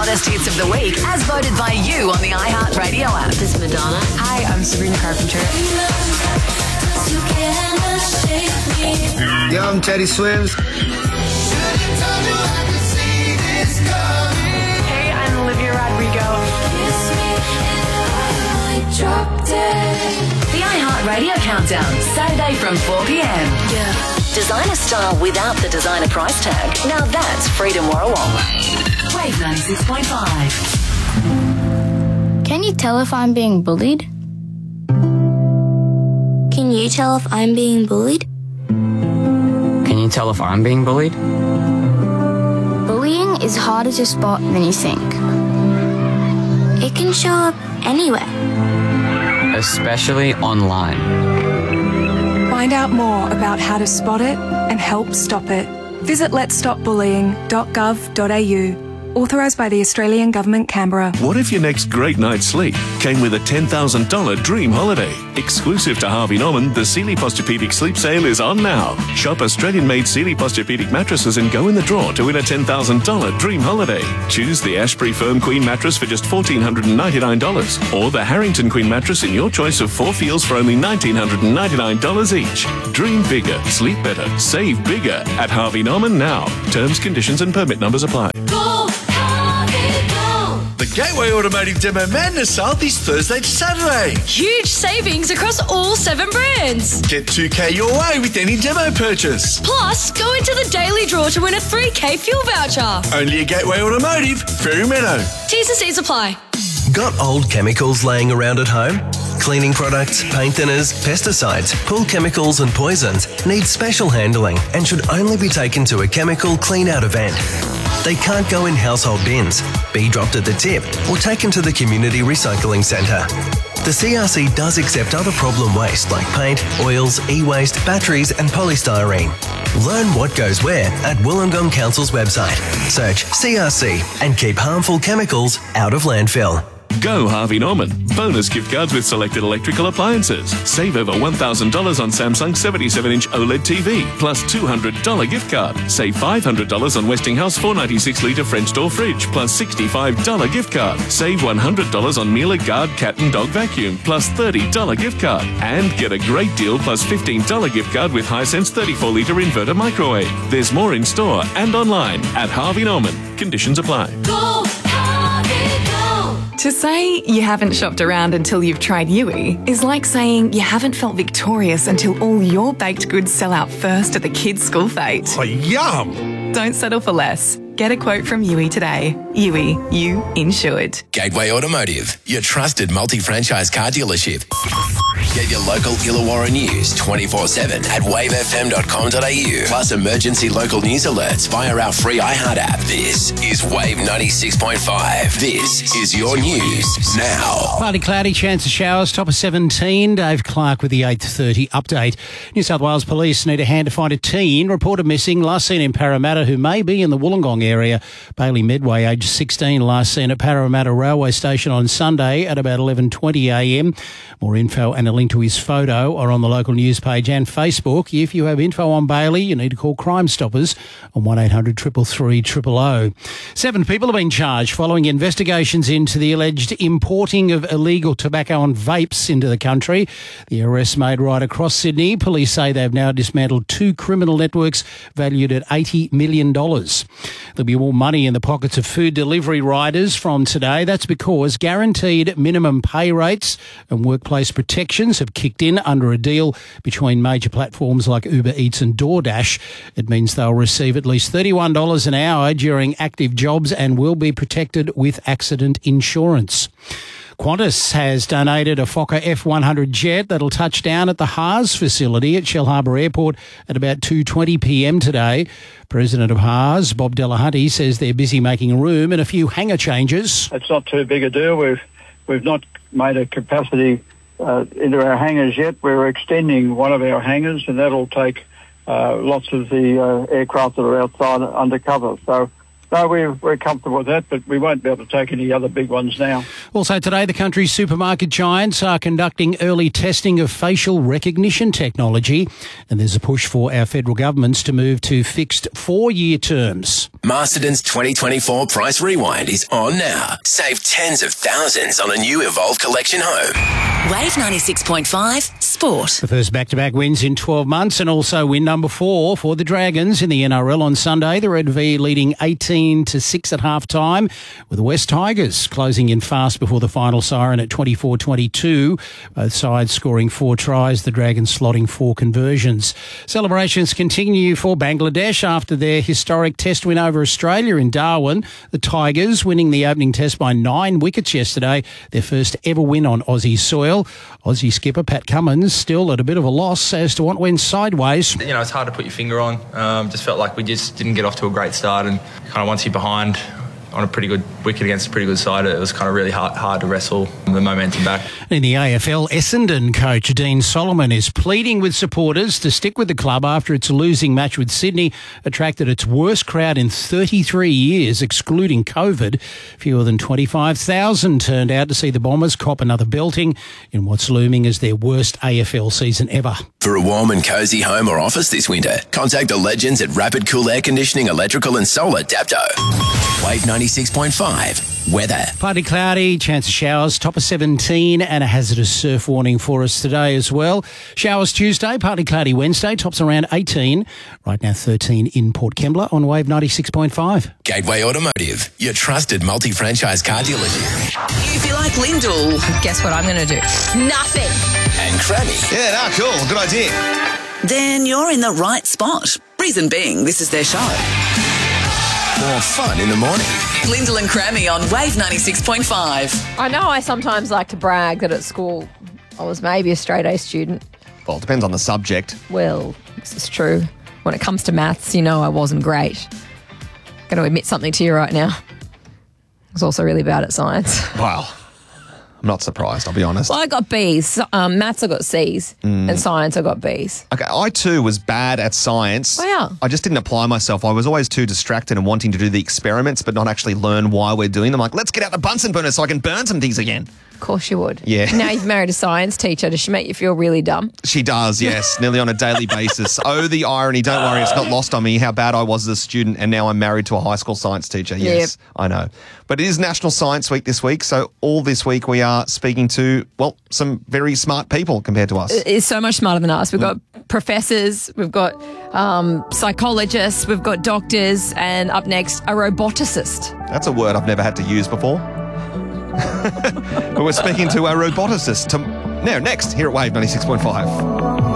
hottest hits of the week as voted by you on the iHeartRadio app. This is Madonna. Hi, I'm Sabrina Carpenter. Yo, I'm Teddy Swims. Hey, I'm Olivia Rodrigo. The iHeartRadio Countdown, Saturday from 4 p.m. Yeah. Designer style without the designer price tag. Now that's Freedom Warrawong. Wave 96.5. Can you tell if I'm being bullied? Can you tell if I'm being bullied? Can you tell if I'm being bullied? Bullying is harder to spot than you think. It can show up anywhere. Especially online. Find out more about how to spot it and help stop it. Visit letsstopbullying.gov.au. Authorised by the Australian Government, Canberra. What if your next great night's sleep came with a $10,000 dream holiday? Exclusive to Harvey Norman, the Sealy Posturepedic Sleep Sale is on now. Shop Australian-made Sealy Posturepedic mattresses and go in the draw to win a $10,000 dream holiday. Choose the Ashbury Firm Queen mattress for just $1,499 or the Harrington Queen mattress in your choice of 4 feels for only $1,999 each. Dream bigger, sleep better, save bigger at Harvey Norman now. Terms, conditions and permit numbers apply. The Gateway Automotive Demo Madness sale is Thursday to Saturday. Huge savings across all 7 brands. Get $2,000 your way with any demo purchase. Plus, go into the daily draw to win a $3,000 fuel voucher. Only at Gateway Automotive, Fairy Meadow. T's and C's apply. Got old chemicals laying around at home? Cleaning products, paint thinners, pesticides, pool chemicals and poisons need special handling and should only be taken to a chemical clean-out event. They can't go in household bins, be dropped at the tip or taken to the community recycling centre. The CRC does accept other problem waste like paint, oils, e-waste, batteries and polystyrene. Learn what goes where at Wollongong Council's website. Search CRC and keep harmful chemicals out of landfill. Go Harvey Norman. Bonus gift cards with selected electrical appliances. Save over $1,000 on Samsung 77-inch OLED TV, plus $200 gift card. Save $500 on Westinghouse 496-litre French door fridge, plus $65 gift card. Save $100 on Miele Guard cat and dog vacuum, plus $30 gift card. And get a great deal plus $15 gift card with Hisense 34-litre inverter microwave. There's more in store and online at Harvey Norman. Conditions apply. Go, Harvey, go. To say you haven't shopped around until you've tried Yui is like saying you haven't felt victorious until all your baked goods sell out first at the kids' school fete. Oh, yum! Don't settle for less. Get a quote from Yui today. Yui, you insured. Gateway Automotive, your trusted multi-franchise car dealership. Get your local Illawarra news 24/7 at wavefm.com.au. Plus emergency local news alerts via our free iHeart app. This is Wave 96.5. This is your news now. Partly cloudy, chance of showers, top of 17. Dave Clark with the 8:30 update. New South Wales Police need a hand to find a teen reported missing, last seen in Parramatta, who may be in the Wollongong area. Bailey Medway, aged 16, last seen at Parramatta Railway Station on Sunday at about 11:20am. More info and a link to his photo are on the local news page and Facebook. If you have info on Bailey, you need to call Crime Stoppers on 1800 333 000. 7 people have been charged following investigations into the alleged importing of illegal tobacco and vapes into the country. The arrests made right across Sydney. Police say they've now dismantled 2 criminal networks valued at $80 million. There'll be more money in the pockets of food delivery riders from today. That's because guaranteed minimum pay rates and workplace protections have kicked in under a deal between major platforms like Uber Eats and DoorDash. It means they'll receive at least $31 an hour during active jobs and will be protected with accident insurance. Qantas has donated a Fokker F100 jet that'll touch down at the Haas facility at Shellharbour Airport at about 2:20pm today. President of Haas, Bob Delahunty, says they're busy making room and a few hangar changes. It's not too big a deal. We've not made a capacity into our hangars yet. We're extending one of our hangars, and that'll take lots of the aircraft that are outside undercover. So, no, we're comfortable with that, but we won't be able to take any other big ones now. Also today, the country's supermarket giants are conducting early testing of facial recognition technology, and there's a push for our federal governments to move to fixed 4-year terms. Masterton's 2024 Price Rewind is on now. Save tens of thousands on a new Evolve Collection home. Wave 96.5 Sport. The first back-to-back wins in 12 months, and also win number 4 for the Dragons in the NRL on Sunday. The Red V leading 18-6 at half-time, with the West Tigers closing in fast before the final siren at 24-22. Both sides scoring 4 tries, the Dragons slotting 4 conversions. Celebrations continue for Bangladesh after their historic test win over Australia in Darwin. The Tigers winning the opening test by 9 wickets yesterday, their first ever win on Aussie soil. Aussie skipper Pat Cummins still at a bit of a loss as to what went sideways. You know, it's hard to put your finger on. Just felt like we just didn't get off to a great start, and kind of once you're behind on a pretty good wicket against a pretty good side, it was kind of really hard to wrestle the momentum back. In the AFL, Essendon coach Dean Solomon is pleading with supporters to stick with the club after its losing match with Sydney attracted its worst crowd in 33 years, excluding COVID. Fewer than 25,000 turned out to see the Bombers cop another belting in what's looming as their worst AFL season ever. For a warm and cosy home or office this winter, contact the legends at Rapid Cool Air Conditioning, Electrical and Solar Dapto. Wave 96.5 weather. Partly cloudy, chance of showers, top of 17, and a hazardous surf warning for us today as well. Showers Tuesday, partly cloudy Wednesday, tops around 18. Right now 13 in Port Kembla on Wave 96.5. Gateway Automotive, your trusted multi-franchise car dealership. If you like Lyndall, Guess what I'm going to do? Nothing. And Cranny. Yeah, cool. Good idea. then you're in the right spot. Reason being, this is their show. More fun in the morning. Lyndall and Crammy on Wave 96.5. I know I sometimes like to brag that at school I was maybe a straight A student. Well, it depends on the subject. Well, this is true. When it comes to maths, you know I wasn't great. Going to admit something to you right now. I was also really bad at science. Wow. I'm not surprised, I'll be honest. Well, I got B's. Maths I got C's. And science I got B's. Okay, I too was bad at science. Oh, yeah. I just didn't apply myself. I was always too distracted and wanting to do the experiments but not actually learn why we're doing them. Like, let's get out the Bunsen burner so I can burn some things again. Of course you would. Yeah. Now you've married a science teacher. Does she make you feel really dumb? She does, yes, nearly on a daily basis. Oh, the irony. Don't worry, it's not lost on me how bad I was as a student, and now I'm married to a high school science teacher. Yes, yep. I know. But it is National Science Week this week, so all this week we are speaking to, well, some very smart people compared to us. It's so much smarter than us. We've got professors, we've got psychologists, we've got doctors, and up next, a roboticist. That's a word I've never had to use before. But we're speaking to a roboticist. Now, next, here at Wave 96.5.